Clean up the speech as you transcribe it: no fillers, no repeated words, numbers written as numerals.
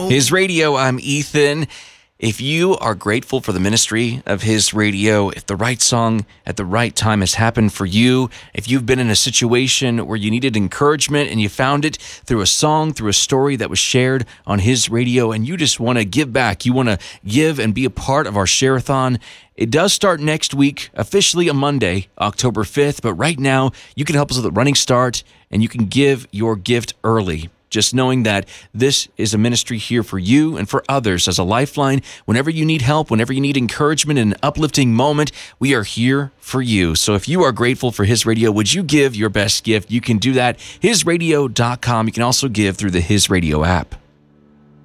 His Radio, I'm Ethan. If you are grateful for the ministry of His Radio, if the right song at the right time has happened for you, if you've been in a situation where you needed encouragement and you found it through a song, through a story that was shared on His Radio, and you just want to give back, you want to give and be a part of our Share-a-thon, it does start next week, officially on Monday, October 5th, but right now you can help us with a running start and you can give your gift early. Just knowing that this is a ministry here for you and for others as a lifeline. Whenever you need help, whenever you need encouragement and an uplifting moment, we are here for you. So if you are grateful for His Radio, would you give your best gift? You can do that, hisradio.com. You can also give through the His Radio app.